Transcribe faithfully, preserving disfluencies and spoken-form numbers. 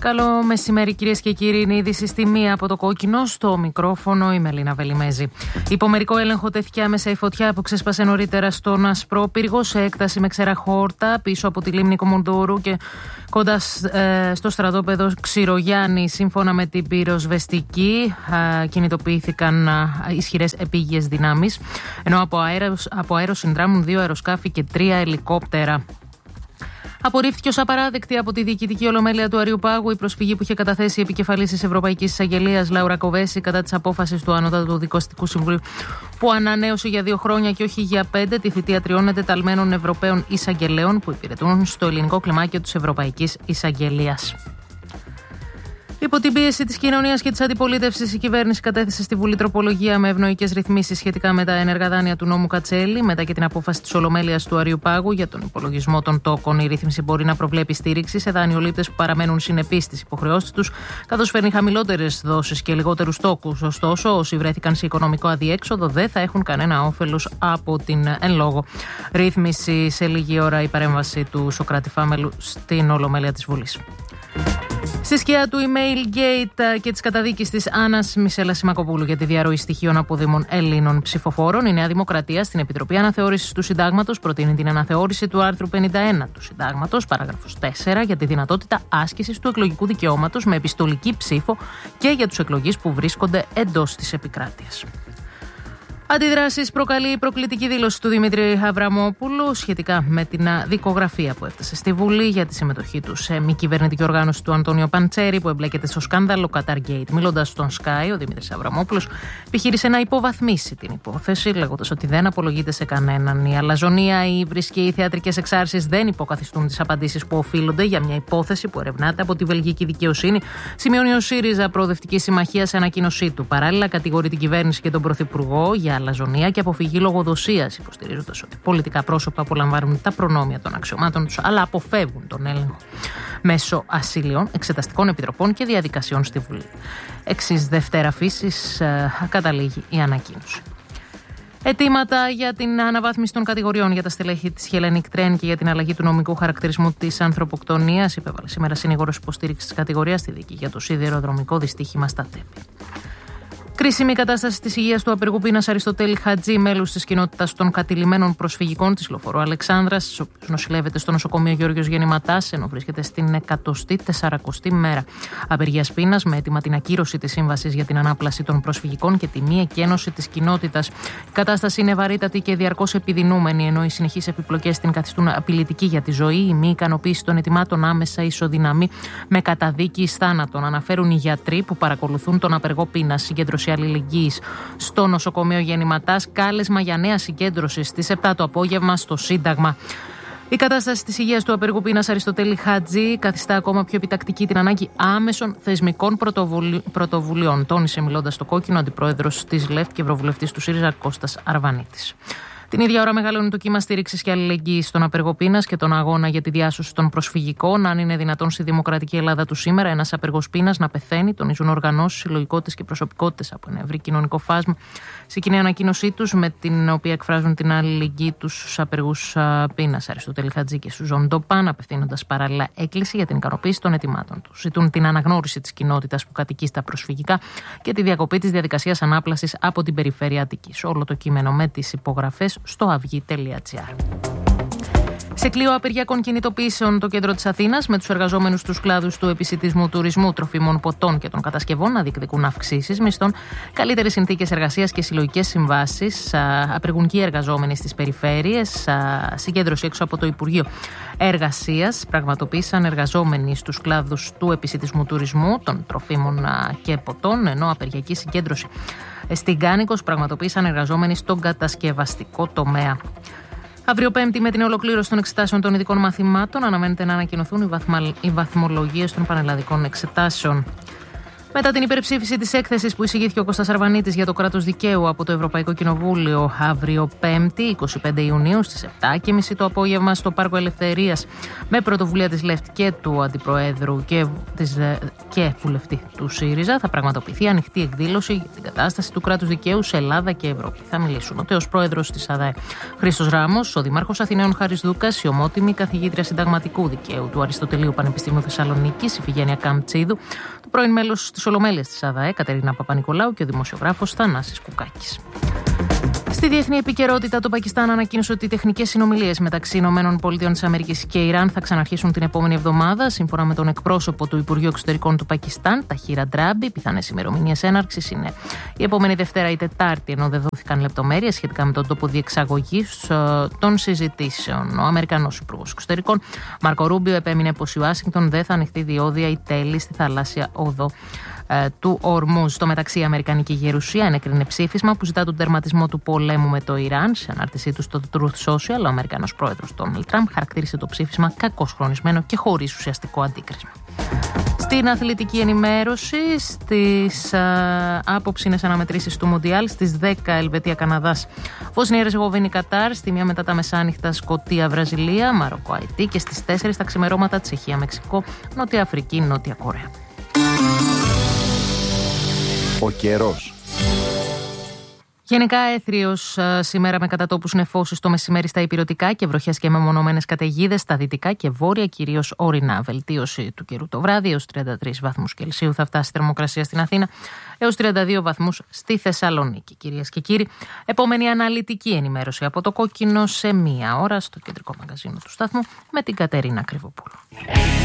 Καλό μεσημέρι, κυρίες και κύριοι. Είναι η είδηση στη μία από το κόκκινο. Στο μικρόφωνο η Μελίνα Βελιμέζη. Υπό μερικό έλεγχο τέθηκε άμεσα η φωτιά που ξέσπασε νωρίτερα στον Ασπρόπυργο σε έκταση με ξερά χόρτα πίσω από τη λίμνη Κομοντούρου και κοντά ε, στο στρατόπεδο Ξηρογιάννη. Σύμφωνα με την πυροσβεστική, ε, κινητοποιήθηκαν ε, ισχυρές επίγειες δυνάμεις, ενώ από αέρο, από αέρο συνδράμουν δύο αεροσκάφη και τρία ελικόπτερα. Απορρίφθηκε ως απαράδεκτη από τη Διοικητική Ολομέλεια του Αριουπάγου η προσφυγή που είχε καταθέσει η επικεφαλής της Ευρωπαϊκής Εισαγγελίας Λάουρα Κοβέση κατά της απόφασης του Ανώτατου Δικαστικού Συμβουλίου, που ανανέωσε για δύο χρόνια και όχι για πέντε τη θητεία τριών εντεταλμένων Ευρωπαίων εισαγγελέων που υπηρετούν στο ελληνικό κλιμάκιο της Ευρωπαϊκής Εισαγγελίας. Υπό την πίεση της κοινωνίας και της αντιπολίτευσης, η κυβέρνηση κατέθεσε στη Βουλή τροπολογία με ευνοϊκές ρυθμίσεις σχετικά με τα ενεργά δάνεια του νόμου Κατσέλη. Μετά και την απόφαση της Ολομέλειας του Αριουπάγου για τον υπολογισμό των τόκων, η ρύθμιση μπορεί να προβλέπει στήριξη σε δανειολήπτες που παραμένουν συνεπείς στις υποχρεώσεις τους, καθώς φέρνει χαμηλότερες δόσεις και λιγότερους τόκους. Ωστόσο, όσοι βρέθηκαν σε οικονομικό αδιέξοδο δεν θα έχουν κανένα όφελος από την εν λόγω ρύθμιση. Σε λίγη ώρα η παρέμβαση του Σωκράτη Φάμελου στην Ολομέλεια της Βουλής. Στη σκιά του email gate και της καταδίκης της Άννας Μισέλα Σιμακοπούλου για τη διαρροή στοιχείων από Δήμων Ελλήνων ψηφοφόρων, η Νέα Δημοκρατία στην Επιτροπή Αναθεώρησης του Συντάγματος προτείνει την αναθεώρηση του άρθρου πενήντα ένα του Συντάγματος, παράγραφος τέσσερα, για τη δυνατότητα άσκησης του εκλογικού δικαιώματος με επιστολική ψήφο και για τους εκλογείς που βρίσκονται εντός της επικράτειας. Αντιδράσεις προκαλεί η προκλητική δήλωση του Δημήτρη Αβραμόπουλου σχετικά με την δικογραφία που έφτασε στη Βουλή για τη συμμετοχή του σε μη κυβερνητική οργάνωση του Αντώνιο Παντσέρη που εμπλέκεται στο σκάνδαλο Qatargate. Μιλώντας στον Sky, ο Δημήτρης Αβραμόπουλος επιχείρησε να υποβαθμίσει την υπόθεση, λέγοντας ότι δεν απολογείται σε κανέναν. Η αλαζονία, η ύβρις και οι θεατρικές εξάρσεις δεν υποκαθιστούν τις απαντήσεις που οφείλονται για μια υπόθεση που ερευνάται από τη βελγική δικαιοσύνη, σημειώνει ο ΣΥΡΙΖΑ Προοδευτική Συμμαχία σε ανακοίνωσή του. Παράλληλα, κατηγορεί την κυβέρνηση και τον Πρωθυπουργό για αλαζονία και αποφυγή λογοδοσίας, υποστηρίζοντας ότι πολιτικά πρόσωπα απολαμβάνουν τα προνόμια των αξιωμάτων τους, αλλά αποφεύγουν τον έλεγχο μέσω ασύλειων, εξεταστικών επιτροπών και διαδικασιών στη Βουλή. Εξής Δευτέρα φύσης ε, καταλήγει η ανακοίνωση. Αιτήματα για την αναβάθμιση των κατηγοριών για τα στελέχη της Hellenic Train και για την αλλαγή του νομικού χαρακτηρισμού της ανθρωποκτονίας υπέβαλε σήμερα συνήγορος υποστήριξης της κατηγορίας στη δίκη για το σιδηροδρομικό δυστύχημα στα Τέπη. Κρίσιμη κατάσταση της υγείας του απεργού πείνας Αριστοτέλη Χατζή, μέλους της κοινότητας των κατηλημένων προσφυγικών της Λοφορού Αλεξάνδρας, ο οποίος νοσηλεύεται στο νοσοκομείο Γιώργος Γεννηματάς, ενώ βρίσκεται στην εκατοστή τεσσαρακοστή μέρα απεργίας πείνας, με αίτημα την ακύρωση της σύμβασης για την ανάπλαση των προσφυγικών και τη μη εκένωση της κοινότητας. Η κατάσταση είναι βαρύτατη και διαρκώς επιδεινούμενη, ενώ οι συνεχείς επιπλοκές την καθιστούν απειλητική για τη ζωή. Η μη ικανοποίηση των αιτημάτων άμεσα ισοδυναμεί με καταδίκη εις θάνατον, αναφέρουν οι γιατροί που παρακολουθούν τον απεργό πείνας. Συγκέντρωση αλληλεγγύης στο νοσοκομείο Γεννηματάς, κάλεσμα για νέα συγκέντρωση στις επτά το απόγευμα στο Σύνταγμα. Η κατάσταση της υγείας του απεργού πείνας Αριστοτέλη Χατζή καθιστά ακόμα πιο επιτακτική την ανάγκη άμεσων θεσμικών πρωτοβουλι... πρωτοβουλειών, τόνισε μιλώντας στο κόκκινο αντιπρόεδρος της ΛΕΦΤ και ευρωβουλευτής του ΣΥΡΙΖΑ Κώστας Αρβανίτης. Την ίδια ώρα μεγαλώνει το κύμα στήριξης και αλληλεγγύης στον απεργό πείνας και τον αγώνα για τη διάσωση των προσφυγικών. Αν είναι δυνατόν στη δημοκρατική Ελλάδα του σήμερα ένας απεργός πείνας να πεθαίνει, τονίζουν οργανώσεις, συλλογικότητες και προσωπικότητες από ένα ευρύ κοινωνικό φάσμα σε κοινή ανακοίνωσή τους, με την οποία εκφράζουν την αλληλεγγύη τους στους απεργούς πείνας Αριστοτέλη Χατζή και Σουζόν Ντοπάν, απευθύνοντας παράλληλα έκκληση για την ικανοποίηση των αιτημάτων τους. Ζητούν την αναγνώριση της κοινότητας που κατοικεί στα προσφυγικά και τη διακοπή της διαδικασίας ανάπλασης από την περιφέρεια Αττικής. Όλο το κείμενο με τις υπογραφές στο αυγή τελεία τζι άρ. Σε κλείο απεργιακών κινητοποιήσεων το κέντρο της Αθήνας, με τους εργαζόμενους στους κλάδους του επισιτισμού, τουρισμού, τροφίμων, ποτών και των κατασκευών να διεκδικούν αυξήσεις μισθών, καλύτερες συνθήκες εργασίας και συλλογικές συμβάσεις. Απεργούν και οι εργαζόμενοι στις περιφέρειες. Συγκέντρωση έξω από το Υπουργείο Εργασίας πραγματοποίησαν εργαζόμενοι στους κλάδους του επισιτισμού, τουρισμού, των τροφίμων και ποτών, ενώ απεργιακή συγκέντρωση στην Κάνικος πραγματοποίησαν εργαζόμενοι στον κατασκευαστικό τομέα. Αύριο Πέμπτη, με την ολοκλήρωση των εξετάσεων των ειδικών μαθημάτων, αναμένεται να ανακοινωθούν οι, βαθμα... οι βαθμολογίες των πανελλαδικών εξετάσεων. Μετά την υπερψήφιση της έκθεσης που εισηγήθηκε ο Κώστας Αρβανίτης για το κράτος δικαίου από το Ευρωπαϊκό Κοινοβούλιο αύριο Πέμπτη, εικοστή πέμπτη Ιουνίου στις επτά και μισή το απόγευμα στο Πάρκο Ελευθερίας, με πρωτοβουλία της ΛΕΦΤ και του Αντιπροέδρου και, της, και βουλευτή του ΣΥΡΙΖΑ, θα πραγματοποιηθεί ανοιχτή εκδήλωση για την κατάσταση του κράτους δικαίου σε Ελλάδα και Ευρώπη. Θα μιλήσουν ο τέος πρόεδρος της ΑΔΑΕ Χρήστος Ράμος, ο Δήμαρχος Αθηναίων Χάρης Δούκας, η ομότιμη καθηγήτρια συνταγματικού δικαίου του Αριστοτελείου Πανεπιστημίου Θεσσαλονίκης, η Φιγένεια Καμτσίδου, το πρώην μέλος της Ολομέλειας της ΑΔΑΕ Κατερίνα Παπα-Νικολάου και ο δημοσιογράφος Θανάσης Κουκάκης. Στη διεθνή επικαιρότητα, το Πακιστάν ανακοίνωσε ότι οι τεχνικές συνομιλίες μεταξύ ΗΠΑ και Ιράν θα ξαναρχίσουν την επόμενη εβδομάδα. Σύμφωνα με τον εκπρόσωπο του Υπουργείου Εξωτερικών του Πακιστάν, Ταχίρ Αντράμπι, οι πιθανές ημερομηνίες έναρξης είναι η επόμενη Δευτέρα ή Τετάρτη, ενώ δεν δόθηκαν λεπτομέρειες σχετικά με τον τόπο διεξαγωγής των συζητήσεων. Ο Αμερικανός Υπουργός Εξωτερικών, Μάρκο Ρούμπιο, επέμεινε πως η Ουάσιγκτον δεν θα ανοιχτεί διόδια ή τέλη στη θαλάσσια οδό του Ορμούζ. Στο μεταξύ, η Αμερικανική Γερουσία ενέκρινε ψήφισμα που ζητά τον τερματισμό του πολέμου με το Ιράν. Σε ανάρτησή του στο Truth Social, ο Αμερικανός πρόεδρος Ντόναλντ Τραμπ χαρακτήρισε το ψήφισμα κακώς χρονισμένο και χωρίς ουσιαστικό αντίκρισμα. Στην αθλητική ενημέρωση, στις άποψινες αναμετρήσεις του Μουντιάλ, στις δέκα Ελβετία-Καναδάς, Βοσνία Ερζεγοβίνη Κατάρ, στη μία μετά τα μεσάνυχτα Σκωτία Βραζιλία, Μαροκό Αϊτή και στις τέσσερις τα ξημερώματα Τσεχία Μεξικό, Νότια Αφρική, Νότια Κορέα. Ο καιρός. Γενικά έθριος σήμερα με κατατόπους νεφώσεις το μεσημέρι στα ηπειρωτικά και βροχές και μεμονωμένες καταιγίδες στα δυτικά και βόρεια, κυρίως ορεινά. Βελτίωση του καιρού το βράδυ, έως τριάντα τρεις βαθμούς Κελσίου θα φτάσει η θερμοκρασία στην Αθήνα, έως τριάντα δύο βαθμούς στη Θεσσαλονίκη. Κυρίες και κύριοι, επόμενη αναλυτική ενημέρωση από το Κόκκινο σε μία ώρα στο κεντρικό μαγαζίνο του σταθμού με την Κατερίνα Κρυβοπούλου.